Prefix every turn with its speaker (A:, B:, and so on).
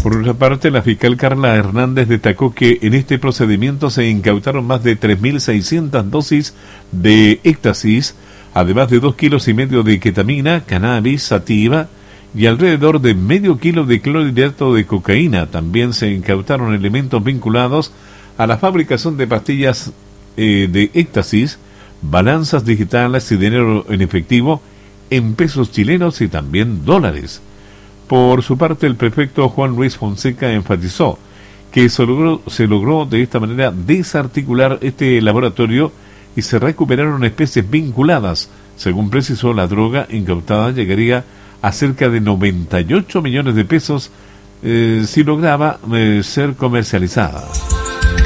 A: Por otra parte, la fiscal Carla Hernández destacó que en este procedimiento se incautaron más de 3.600 dosis de éxtasis, además de 2,5 kilos de ketamina, cannabis sativa y alrededor de medio kilo de clorhidrato de cocaína. También se incautaron elementos vinculados a la fabricación de pastillas de éxtasis, balanzas digitales y dinero en efectivo en pesos chilenos y también dólares. Por su parte, el prefecto Juan Luis Fonseca enfatizó que se logró de esta manera desarticular este laboratorio y se recuperaron especies vinculadas. Según precisó, la droga incautada llegaría a cerca de 98 millones de pesos si lograba ser comercializada.